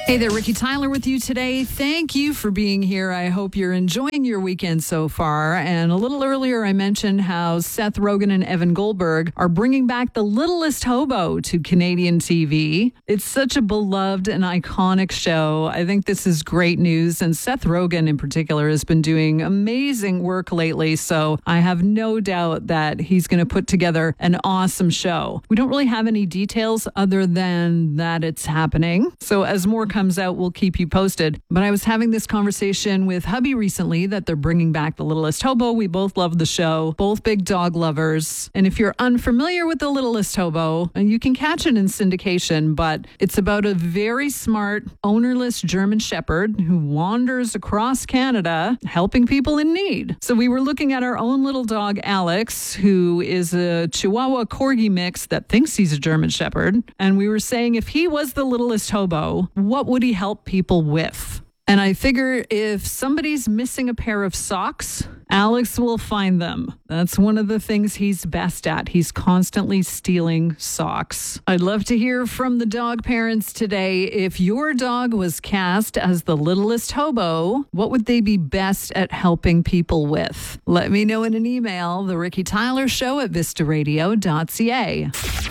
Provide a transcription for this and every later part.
Hey there, Ricky Tyler with you today. Thank you for being here. I hope you're enjoying your weekend so far. And a little earlier, I mentioned how Seth Rogen and Evan Goldberg are bringing back The Littlest Hobo to Canadian TV. It's such a beloved and iconic show. I think this is great news. And Seth Rogen in particular has been doing amazing work lately. So I have no doubt that he's going to put together an awesome show. We don't really have any details other than that it's happening. So as more comes out, we'll keep you posted. But I was having this conversation with hubby recently that they're bringing back The Littlest Hobo. We both love the show, both big dog lovers. And if you're unfamiliar with The Littlest Hobo, you can catch it in syndication, but it's about a very smart, ownerless German Shepherd who wanders across Canada helping people in need. So we were looking at our own little dog, Alex, who is a Chihuahua Corgi mix that thinks he's a German Shepherd. And we were saying if he was the littlest hobo, what would he help people with? And I figure if somebody's missing a pair of socks, Alex will find them. That's one of the things he's best at. He's constantly stealing socks. I'd love to hear from the dog parents today. If your dog was cast as the littlest hobo, what would they be best at helping people with? Let me know in an email, The Ricky Tyler Show at vistaradio.ca.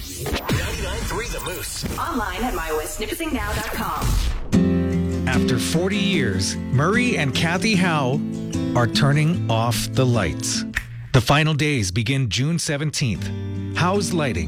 99.3 The Moose. Online at mywestnipissingnow.com. After 40 years, Murray and Kathy Howe are turning off the lights. The final days begin June 17th. Howe's Lighting,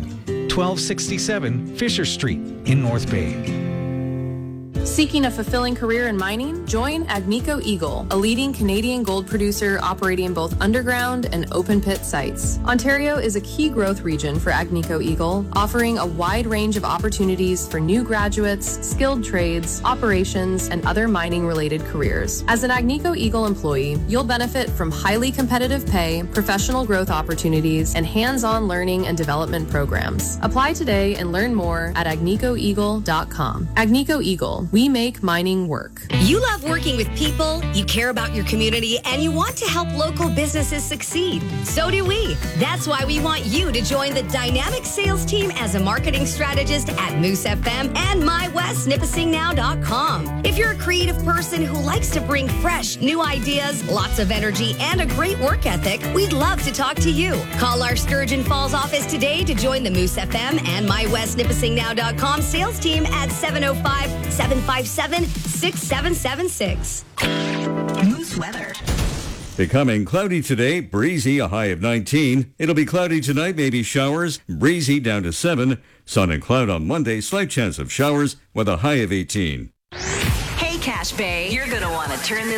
1267 Fisher Street in North Bay. Seeking a fulfilling career in mining? Join Agnico Eagle, a leading Canadian gold producer operating both underground and open pit sites. Ontario is a key growth region for Agnico Eagle, offering a wide range of opportunities for new graduates, skilled trades, operations, and other mining-related careers. As an Agnico Eagle employee, you'll benefit from highly competitive pay, professional growth opportunities, and hands-on learning and development programs. Apply today and learn more at agnicoeagle.com. Agnico Eagle. We make mining work. You love working with people, you care about your community, and you want to help local businesses succeed. So do we. That's why we want you to join the dynamic sales team as a marketing strategist at Moose FM and mywestnipissingnow.com. If you're a creative person who likes to bring fresh, new ideas, lots of energy, and a great work ethic, we'd love to talk to you. Call our Sturgeon Falls office today to join the Moose FM and mywestnipissingnow.com sales team at 705-757-6776. Moose weather. Becoming cloudy today, breezy, a high of 19. It'll be cloudy tonight, maybe showers, breezy down to 7. Sun and cloud on Monday, slight chance of showers with a high of 18. Hey, Cache Bay, you're going to want to turn this